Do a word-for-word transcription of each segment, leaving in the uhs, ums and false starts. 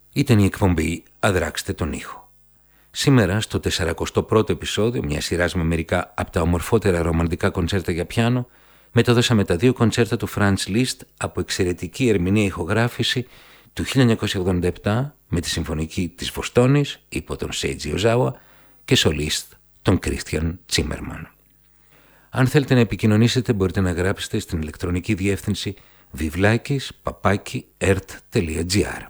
Ήταν η εκπομπή «Αδράξτε τον ήχο». Σήμερα, στο τεσσαρακοστό πρώτο επεισόδιο, μια σειράς με μερικά από τα ομορφότερα ρομαντικά κοντσέρτα για πιάνο, μεταδώσαμε τα δύο κοντσέρτα του Franz Liszt από εξαιρετική ερμηνεία ηχογράφηση του χίλια εννιακόσια ογδόντα επτά με τη συμφωνική της Βοστόνης υπό τον Σέιτζι Οζάουα και σολίστ τον Κρίστιαν Τσίμερμαν. Αν θέλετε να επικοινωνήσετε, μπορείτε να γράψετε στην ηλεκτρονική διεύθυνση βιβλάκης παπάκι ερτ τελεία τζι άρ.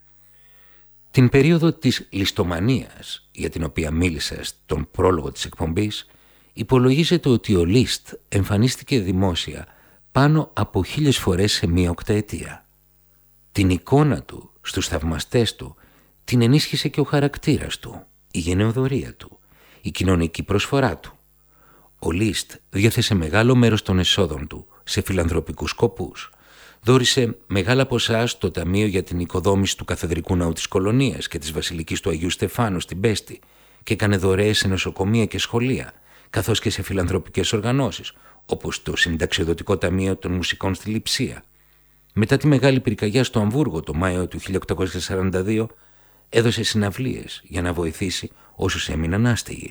Την περίοδο της λιστομανίας, για την οποία μίλησα στον πρόλογο της εκπομπής, υπολογίζεται ότι ο Λίστ εμφανίστηκε δημόσια πάνω από χίλιες φορές σε μία οκταετία. Την εικόνα του στους θαυμαστές του την ενίσχυσε και ο χαρακτήρας του, η γενεοδωρία του, η κοινωνική προσφορά του. Ο Λίστ διέθεσε μεγάλο μέρος των εσόδων του σε φιλανθρωπικούς σκοπούς. Δώρισε μεγάλα ποσά στο Ταμείο για την Οικοδόμηση του Καθεδρικού Ναού της Κολωνίας και της Βασιλικής του Αγίου Στεφάνου στην Πέστη και έκανε δωρεές σε νοσοκομεία και σχολεία, καθώς και σε φιλανθρωπικές οργανώσεις, όπως το Συνταξιοδοτικό Ταμείο των Μουσικών στη Λειψία. Μετά τη μεγάλη πυρκαγιά στο Αμβούργο το Μάιο του χίλια οκτακόσια σαράντα δύο, έδωσε συναυλίες για να βοηθήσει όσους έμειναν άστεγοι.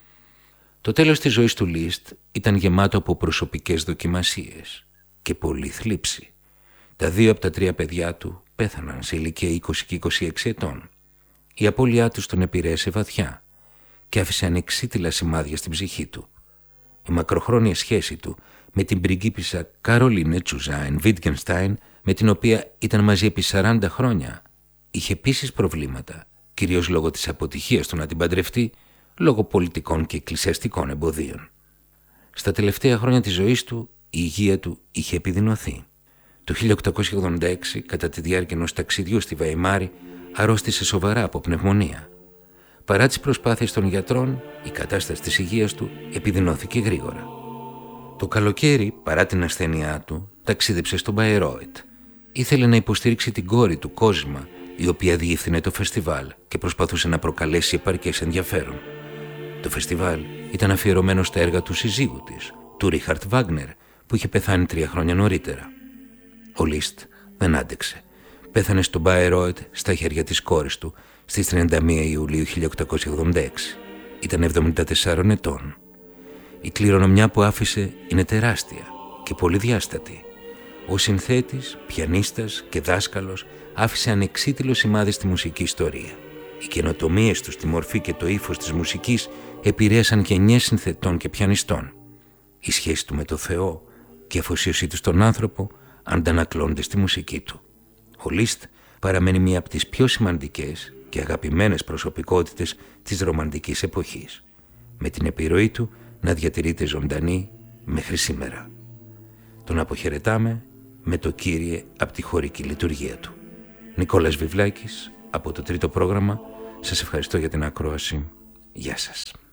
Το τέλος της ζωής του Λίστ ήταν γεμάτο από προσωπικές δοκιμασίες και πολλή θλίψη. Τα δύο από τα τρία παιδιά του πέθαναν σε ηλικία είκοσι και είκοσι έξι ετών. Η απώλειά τους τον επηρέασε βαθιά και άφησε ανεξίτηλα σημάδια στην ψυχή του. Η μακροχρόνια σχέση του με την πριγκίπισσα Καρολίνε Τσουζάιν Βίτγενστάιν, με την οποία ήταν μαζί επί σαράντα χρόνια, είχε επίσης προβλήματα, κυρίως λόγω της αποτυχίας του να την παντρευτεί, λόγω πολιτικών και εκκλησιαστικών εμποδίων. Στα τελευταία χρόνια της ζωής του, η υγεία του είχε επιδεινωθεί. Το χίλια οκτακόσια ογδόντα έξι, κατά τη διάρκεια ενός ταξιδιού στη Βαϊμάρη, αρρώστησε σοβαρά από πνευμονία. Παρά τις προσπάθειες των γιατρών, η κατάσταση της υγείας του επιδεινώθηκε γρήγορα. Το καλοκαίρι, παρά την ασθένειά του, ταξίδεψε στο Μπαϊρόιτ. Ήθελε να υποστηρίξει την κόρη του, Κόζιμα, η οποία διεύθυνε το φεστιβάλ και προσπαθούσε να προκαλέσει επαρκές ενδιαφέρον. Το φεστιβάλ ήταν αφιερωμένο στα έργα του συζύγου της, του Ρίχαρτ Βάγνερ, που είχε πεθάνει τρία χρόνια νωρίτερα. Ο Λίστ δεν άντεξε. Πέθανε στο Μπάιρόιτ στα χέρια της κόρης του στις τριάντα μία Ιουλίου χίλια οκτακόσια ογδόντα έξι. Ήταν εβδομήντα τεσσάρων ετών. Η κληρονομιά που άφησε είναι τεράστια και πολυδιάστατη. Ο συνθέτης, πιανίστας και δάσκαλος άφησε ανεξίτηλο σημάδι στη μουσική ιστορία. Οι καινοτομίες του στη μορφή και το ύφος της μουσικής επηρέασαν γενιές συνθετών και πιανιστών. Η σχέση του με το Θεό και η αφοσίωσή του στον άνθρωπο αντανακλώνται στη μουσική του. Ο Λίστ παραμένει μία από τις πιο σημαντικές και αγαπημένες προσωπικότητες της ρομαντικής εποχής, με την επιρροή του να διατηρείται ζωντανή μέχρι σήμερα. Τον αποχαιρετάμε με το Κύριε από τη χωρική λειτουργία του. Νικόλας Βιβλάκης από το τρίτο πρόγραμμα. Σας ευχαριστώ για την ακρόαση. Γεια σας.